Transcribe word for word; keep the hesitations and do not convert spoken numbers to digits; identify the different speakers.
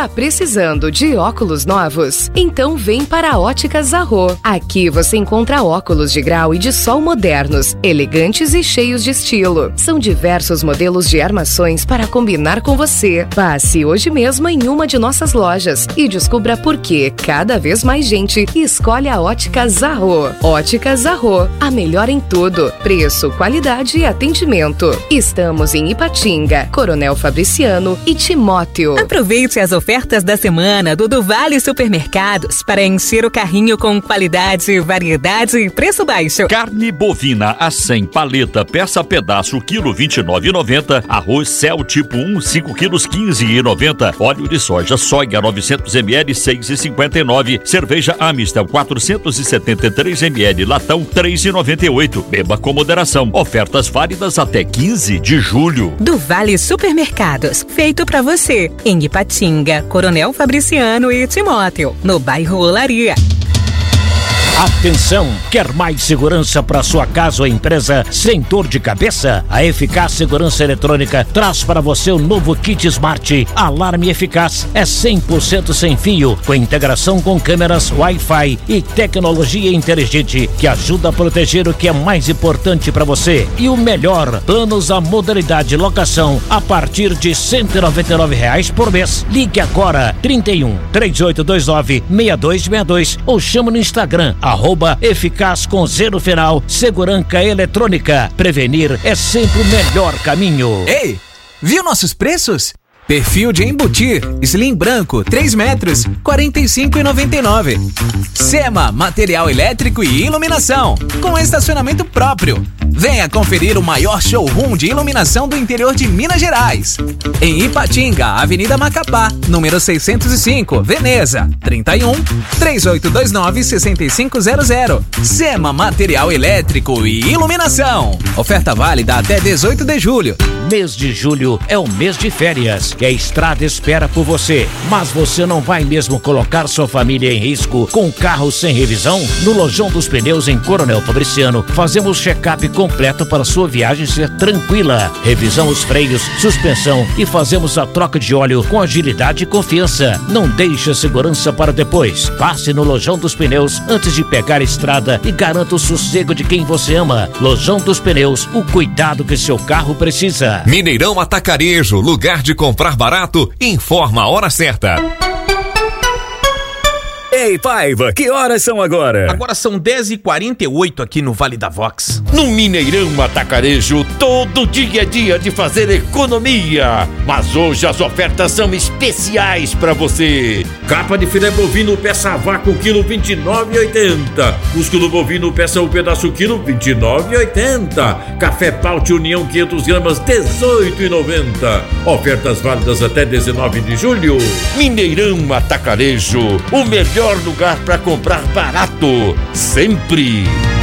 Speaker 1: Tá precisando de óculos novos? Então vem para a Óticas Zarro. Aqui você encontra óculos de grau e de sol modernos, elegantes e cheios de estilo. São diversos modelos de armações para combinar com você. Passe hoje mesmo em uma de nossas lojas e descubra por que cada vez mais gente escolhe a Óticas Zarro. Óticas Zarro, a melhor em tudo. Preço, qualidade e atendimento. Estamos em Ipatinga, Coronel Fabriciano e Timóteo.
Speaker 2: Aproveite as ofertas da semana do Duvale Supermercados para encher o carrinho com qualidade, variedade e preço baixo.
Speaker 3: Carne bovina a cem, paleta, peça pedaço, quilo vinte e nove reais e noventa centavos. Arroz Cel tipo um, cinco quilos, quinze reais e noventa centavos. Óleo de soja Soia novecentos mililitros, seis reais e cinquenta e nove centavos. Cerveja Amistel quatrocentos e setenta e três mililitros, latão três reais e noventa e oito centavos. Beba com moderação. Ofertas válidas até quinze de julho.
Speaker 2: Duvale Supermercados, feito pra você. Em Ipatinga, Coronel Fabriciano e Timóteo, no bairro Olaria.
Speaker 4: Atenção! Quer mais segurança para sua casa ou empresa sem dor de cabeça? A Eficaz Segurança Eletrônica traz para você o novo kit Smart Alarme Eficaz. É cem por cento sem fio, com integração com câmeras, Wi-Fi e tecnologia inteligente que ajuda a proteger o que é mais importante para você. E o melhor, planos à modalidade locação a partir de cento e noventa e nove reais por mês. Ligue agora trinta e um, três oito dois nove, seis dois seis dois ou chama no Instagram arroba eficaz com zero final, Segurança Eletrônica. Prevenir é sempre o melhor caminho.
Speaker 5: Ei, viu nossos preços? Perfil de embutir, slim branco, três metros, quarenta e cinco reais e noventa e nove centavos. Sema, material elétrico e iluminação, com estacionamento próprio. Venha conferir o maior showroom de iluminação do interior de Minas Gerais. Em Ipatinga, Avenida Macapá, número seiscentos e cinco, Veneza, trinta e um, três oito dois nove, seis cinco zero zero. Sema, material elétrico e iluminação. Oferta válida até dezoito de julho.
Speaker 4: Mês de julho é o mês de férias, que a estrada espera por você. Mas você não vai mesmo colocar sua família em risco com carro sem revisão? No Lojão dos Pneus em Coronel Fabriciano, fazemos check-up completo para sua viagem ser tranquila. Revisamos freios, suspensão e fazemos a troca de óleo com agilidade e confiança. Não deixe a segurança para depois. Passe no Lojão dos Pneus antes de pegar a estrada e garanta o sossego de quem você ama. Lojão dos Pneus, o cuidado que seu carro precisa.
Speaker 6: Mineirão Atacarejo, lugar de comprar barato, informa a hora certa.
Speaker 7: Ei, Paiva, que horas são agora?
Speaker 8: Agora são dez e quarenta e oito aqui no Vale da Vox.
Speaker 9: No Mineirão Atacarejo, todo dia é dia de fazer economia. Mas hoje as ofertas são especiais para você. Capa de filé bovino peça a vácuo, quilo vinte e nove reais e oitenta centavos. Músculo bovino peça o pedaço, quilo vinte e nove reais e oitenta centavos. Café Paute União quinhentas gramas, dezoito reais e noventa centavos. Ofertas válidas até dezenove de julho. Mineirão Atacarejo, o melhor lugar para comprar barato, sempre.